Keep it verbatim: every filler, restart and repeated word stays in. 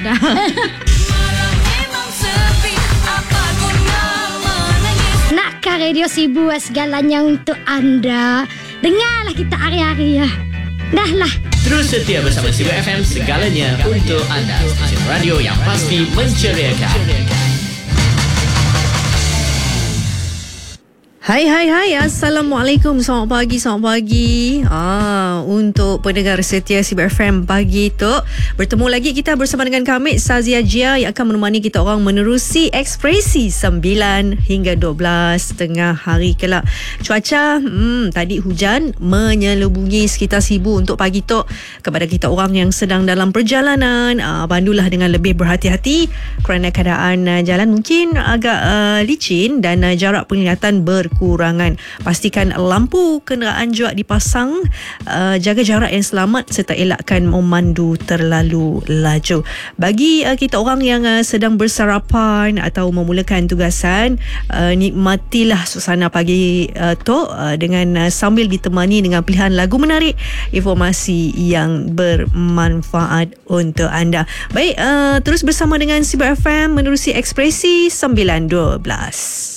Dah. Nakkah radio Sibu segalanya untuk anda. Dengarlah kita hari-hari ya. Dah lah. Terus setia bersama Sibu F M, segalanya untuk anda. Stesen radio yang pasti menceriakan. Hai hai hai, Assalamualaikum, selamat pagi, selamat pagi. Ah, untuk pendengar setia Sibu F M pagi tu, bertemu lagi kita bersama dengan kami Sazia Jia yang akan menemani kita orang menerusi ekspresi sembilan hingga dua belas tengah hari kelak. Cuaca hmm, tadi hujan menyelubungi sekitar Sibu untuk pagi tu. Kepada kita orang yang sedang dalam perjalanan, ah, pandulah dengan lebih berhati-hati kerana keadaan uh, jalan mungkin agak uh, licin dan uh, jarak penglihatan ber kurangan. Pastikan lampu kenderaan juga dipasang, uh, jaga jarak yang selamat serta elakkan memandu terlalu laju. Bagi uh, kita orang yang uh, sedang bersarapan atau memulakan tugasan, uh, nikmatilah suasana pagi uh, tu uh, dengan uh, sambil ditemani dengan pilihan lagu menarik, informasi yang bermanfaat untuk anda. Baik, uh, terus bersama dengan Sibu F M menerusi ekspresi sembilan dua belas.